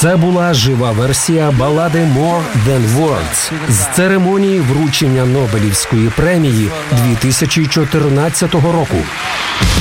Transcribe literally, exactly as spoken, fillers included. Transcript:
Це була жива версія балади «More Than Words» з церемонії вручення Нобелівської премії дві тисячі чотирнадцятого року.